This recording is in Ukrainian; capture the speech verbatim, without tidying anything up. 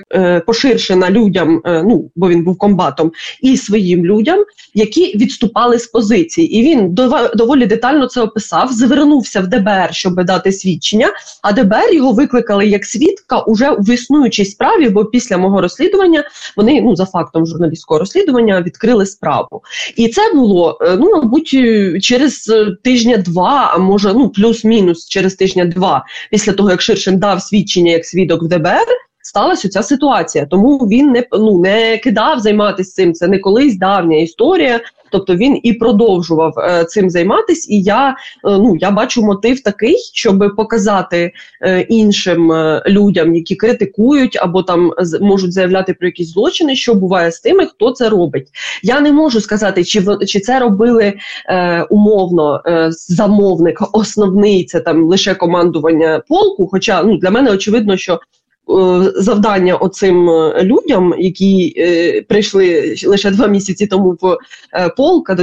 е, поширшена людям, е, ну, бо він був комбатом, і своїм людям, які відступали з позицій. І він дов- доволі детально це описав, звернувся в Де Бе Ер, щоб дати свідчення, а Де Бе Ер його викликали як свідка уже в існуючій справі, бо після мого розслідування вони, ну, за фактом журналістського розслідування, відкрили справу. І це було, ну, мабуть, через тижня-два, а може, ну, плюс-мінус через тижня-два, після того, як Ширшин дав свідчення як свідок в Де Бе Ер, сталася ця ситуація. Тому він не, ну, не кидав займатися цим, це не колись давня історія, тобто він і продовжував е, цим займатися, і я, е, ну, я бачу мотив такий, щоб показати е, іншим е, людям, які критикують або там з, можуть заявляти про якісь злочини, що буває з тими, хто це робить. Я не можу сказати, чи, чи це робили е, умовно е, замовник основний, це там лише командування полку, хоча, ну, для мене очевидно, що завдання оцим людям, які е, прийшли лише два місяці тому в е, полк,